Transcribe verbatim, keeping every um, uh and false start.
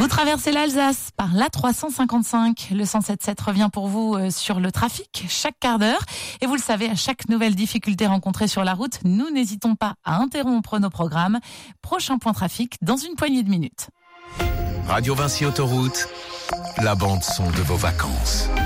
Vous traversez l'Alsace par l'A trois cent cinquante-cinq. Le cent sept sept revient pour vous sur le trafic chaque quart d'heure. Et vous le savez, à chaque nouvelle difficulté rencontrée sur la route, nous n'hésitons pas à interrompre nos programmes. Prochain point trafic dans une poignée de minutes. Radio Vinci Autoroute, la bande son de vos vacances.